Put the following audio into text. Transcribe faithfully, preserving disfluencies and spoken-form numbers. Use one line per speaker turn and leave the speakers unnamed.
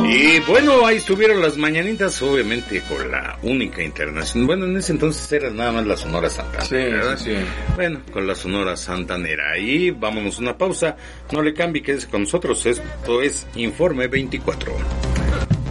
Y bueno, ahí estuvieron las mañanitas, obviamente con la única internacional. Bueno, en ese entonces era nada más la Sonora Santanera.
Sí, ¿verdad? Sí, sí.
Bueno, con la Sonora Santanera. Y vámonos a una pausa. No le cambie, quédese con nosotros. Esto es Informe veinticuatro.